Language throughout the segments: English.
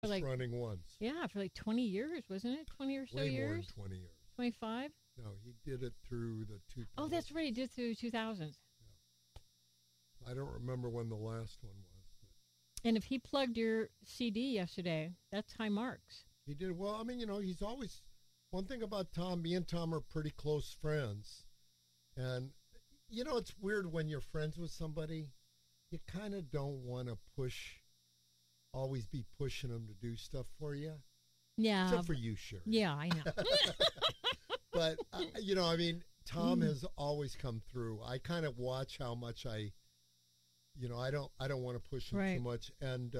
For like, running ones. Yeah, for like 20 years, wasn't it? 20 or so Way years? More than 20 years. 25? No, he did it through the 2000s. Oh, that's right. He did through 2000s. Yeah. I don't remember when the last one was. And if he plugged your CD yesterday, that's high marks. He did. Well, I mean, he's always... One thing about Tom, me and Tom are pretty close friends. And, it's weird when you're friends with somebody, you kind of don't want to always be pushing them to do stuff for you. Yeah. Except for you, Sherry. Yeah, I know. But, Tom has always come through. I kind of watch how much I don't want to push him too much. And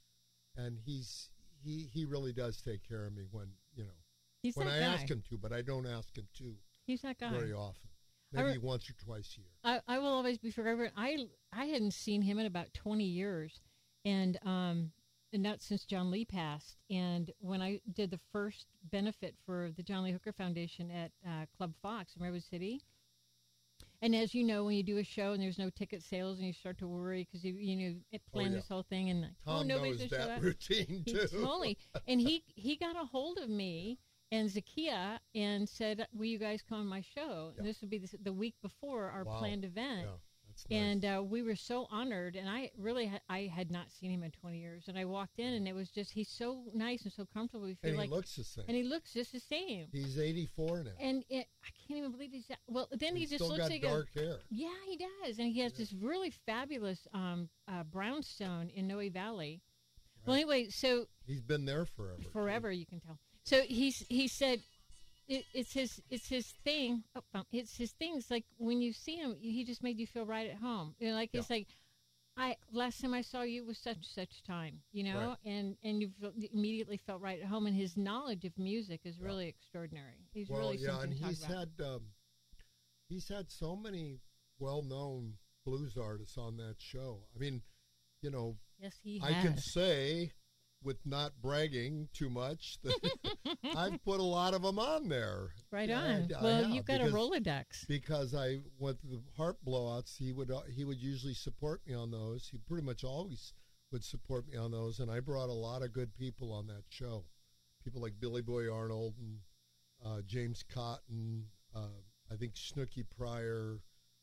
he really does take care of me when I ask him to, but I don't ask him to. He's that guy. Very often. Maybe once or twice a year. I will always be forever. I hadn't seen him in about 20 years, and not since John Lee passed. And when I did the first benefit for the John Lee Hooker Foundation at Club Fox in Redwood City, and as you know, when you do a show and there's no ticket sales, and you start to worry because it planned this whole thing, and like, Tom nobody's knows gonna that show routine too. Totally. And he got a hold of me and Zakia and said, "Will you guys come on my show?" And this would be the week before our planned event. Yeah, that's nice. And we were so honored. And I really I had not seen him in 20 years. And I walked in, and it was just he's so nice and so comfortable. We feel and like he looks the same. And he looks just the same. He's 84 now. And I can't even believe he's well. Then he just still looks got like dark hair. Yeah, he does, and he has this really fabulous brownstone in Noe Valley. Right. Well, anyway, so he's been there forever. Forever, you can tell. So he said. It's his thing. It's his thing. It's like when you see him, he just made you feel right at home. It's like, last time I saw you was such time, right. and you immediately felt right at home. And his knowledge of music is really extraordinary. He's really something to talk about. He's had so many well-known blues artists on that show. I mean, yes, he has. I can say, with not bragging too much, that I've put a lot of them on there. Right on. You've got a Rolodex. Because with the Heart Blowouts, he would usually support me on those. He pretty much always would support me on those, and I brought a lot of good people on that show. People like Billy Boy Arnold and James Cotton, I think Snooky Pryor,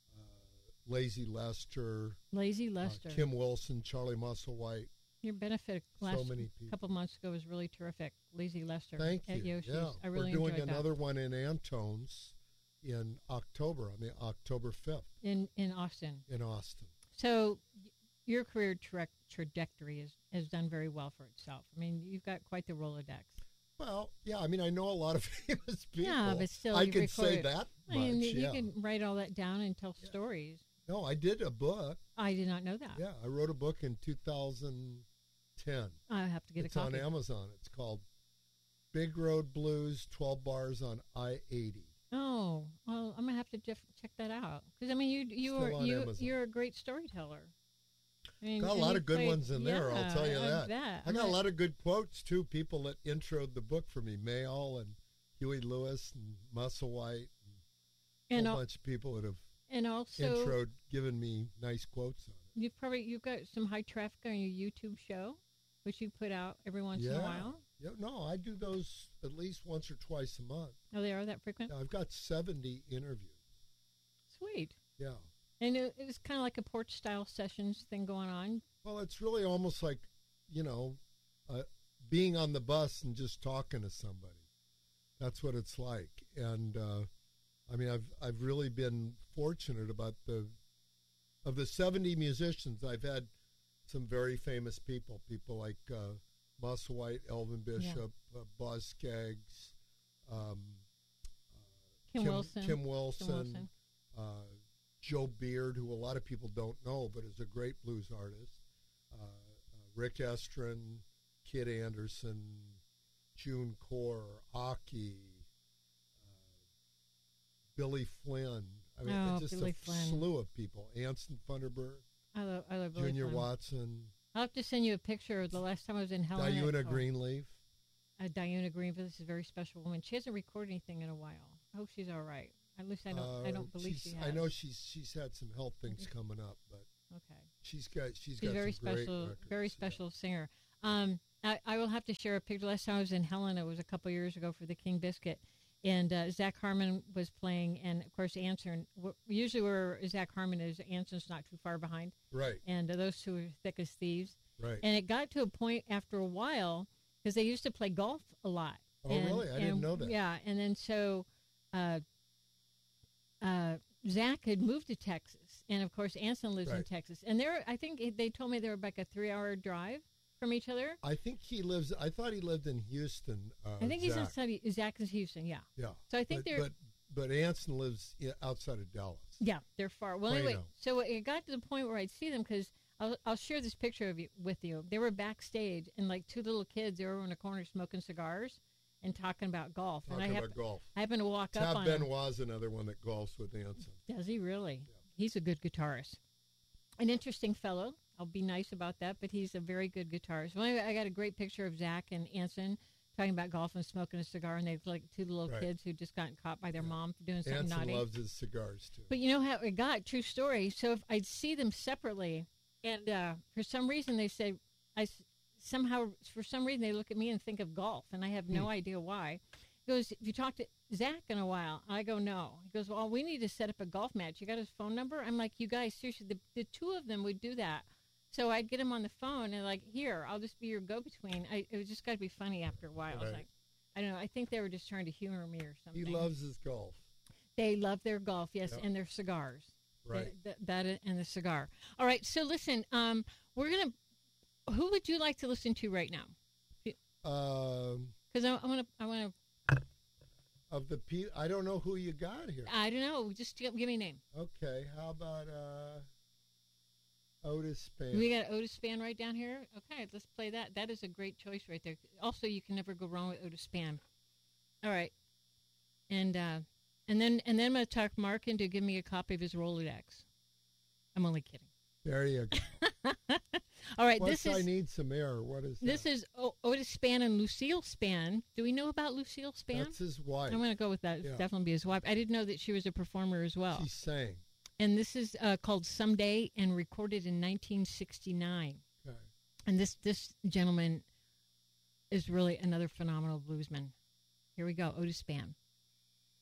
Lazy Lester, Kim Wilson, Charlie Musselwhite. Your benefit last couple months ago was really terrific. Lazy Lester. Thank you. At Yoshi's. Yeah. I really We're doing enjoyed another that. one in Antone's in October, October 5th. In Austin. In Austin. So your career trajectory has done very well for itself. I mean, you've got quite the Rolodex. Well, yeah, I mean, I know a lot of famous people. Yeah, but still, I can say that much. You can write all that down and tell stories. No, I did a book. I did not know that. Yeah, I wrote a book in 2010. I have to get a copy. It's on Amazon. It's called Big Road Blues, 12 Bars on I-80. Oh, well, I'm going to have to check that out. Because, I mean, you're a great storyteller. I mean, got a lot of good ones in there, I'll tell you that. I got a lot of good quotes, too. People that introed the book for me. Mayall and Huey Lewis and Musselwhite. And a whole bunch of people that have introed, given me nice quotes on it. You've got some high traffic on your YouTube show, which you put out every once in a while. Yeah, no, I do those at least once or twice a month. Oh, they are that frequent? Yeah, I've got 70 interviews. Sweet. Yeah. And it was kind of like a porch-style sessions thing going on. Well, it's really almost like, being on the bus and just talking to somebody. That's what it's like. And, I mean, I've really been fortunate about of the 70 musicians, I've had some very famous people like Musselwhite, Elvin Bishop, Boz Scaggs, Kim Wilson. Joe Beard, who a lot of people don't know, but is a great blues artist. Rick Estrin, Kid Anderson, June Core, Aki, Billy Flynn. I mean, it's just slew of people. Anson Funderburg. I love Billy Junior Flynn. Watson. I'll have to send you a picture of the last time I was in Helena. Diana Greenleaf. Diana Greenleaf is a very special woman. She hasn't recorded anything in a while. I hope she's all right. At least I don't believe she has. I know she's had some health things coming up, but okay. She's got very some special, great records, very special singer. I will have to share a picture. Last time I was in Helena, it was a couple years ago for the King Biscuit. And Zach Harmon was playing, and, of course, Anson. Usually where Zach Harmon is, Anson's not too far behind. Right. And those two are thick as thieves. Right. And it got to a point after a while, because they used to play golf a lot. Oh, really? I didn't know that. Yeah, and then so Zach had moved to Texas, and, of course, Anson lives in Texas. And I think they told me they were like a 3-hour drive from each other. I thought he lived in Houston. I think he's in Zach is Houston, yeah. Yeah. So I think But Anson lives outside of Dallas. Yeah, they're far. Well, Plano. anyway, so it got to the point where I'd see them because I'll share this picture with you. They were backstage, and like two little kids, they were in a corner smoking cigars and talking about golf. Golf. I happened to walk up on him. Tab Benoit's another one that golfs with Anson. Does he really? Yeah. He's a good guitarist. An interesting fellow. I'll be nice about that, but he's a very good guitarist. Well, anyway, I got a great picture of Zach and Anson talking about golf and smoking a cigar, and they've like two little kids who just gotten caught by their mom for doing something Anson naughty. loves his cigars, too. But you know how it got? True story. So if I'd see them separately, and for some reason they say, for some reason they look at me and think of golf, and I have no idea why. He goes, "Have you talked to Zach in a while?" I go, "No." He goes, "Well, we need to set up a golf match. You got his phone number?" I'm like, "You guys, seriously, the two of them would do that." So I'd get him on the phone and like, "Here, I'll just be your go-between." It was just got to be funny after a while. I was like, I don't know. I think they were just trying to humor me or something. He loves his golf. They love their golf, yes, Yep. and their cigars. Right. That and the cigar. All right. So listen, we're gonna. Who would you like to listen to right now? Because I want to. Of the I don't know who you got here. I don't know. Just give me a name. Okay. How about Otis Spann? We got Otis Spann right down here. Okay, let's play that. That is a great choice right there. Also, you can never go wrong with Otis Spann. All right, and then I'm gonna talk Mark into give me a copy of his Rolodex. I'm only kidding. There you go. All right, I Need Some Air. What is this? That? Is Otis Spann and Lucille Spann. Do we know about Lucille Spann? That's his wife. I'm going to go with that. Yeah. Definitely be his wife. I didn't know that she was a performer as well. She sang. And this is called Someday and recorded in 1969. Okay. And this gentleman is really another phenomenal bluesman. Here we go, Otis Spann.